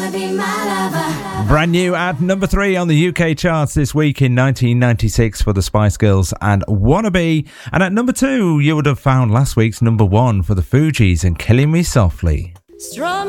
Brand new at number 3 on the UK charts this week in 1996 for the Spice Girls and Wannabe. And at number 2, you would have found last week's number 1 for the Fugees and Killing Me Softly. Strum